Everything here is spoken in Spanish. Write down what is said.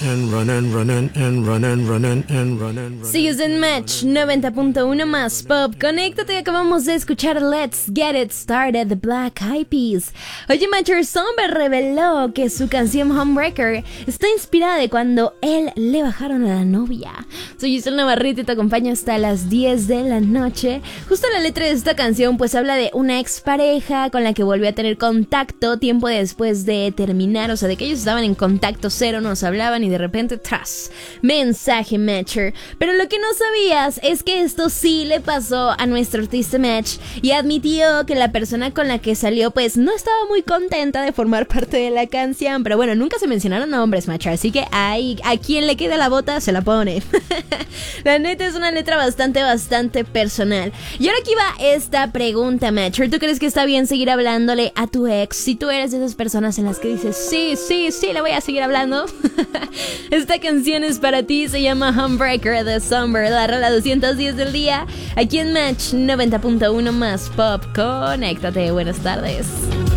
Sigues en Match 90.1 más Pop. Conéctate, acabamos de escuchar Let's Get It Started de Black Eyed Peas. Oye, Matcher Somber reveló que su canción Homebreaker está inspirada de cuando él le bajaron a la novia. Soy Giselle Navarrete y te acompaño hasta las 10 de la noche. Justo la letra de esta canción pues habla de una expareja con la que volvió a tener contacto tiempo después de terminar. O sea, de que ellos estaban en contacto cero, nos hablaban y de repente tras mensaje Matcher. Pero lo que no sabías es que esto sí le pasó a nuestro artista Match, y admitió que la persona con la que salió pues no estaba muy contenta de formar parte de la canción. Pero bueno, nunca se mencionaron nombres, Matcher, así que ahí a quien le quede la bota se la pone. La neta es una letra bastante personal. Y ahora aquí va esta pregunta, Matcher. ¿Tú crees que está bien seguir hablándole a tu ex? Si tú eres de esas personas en las que dices sí, le voy a seguir hablando. Esta canción es para ti, se llama Homebreaker de Somber, la rola 210 del día, aquí en Match 90.1 más Pop. Conéctate, buenas tardes.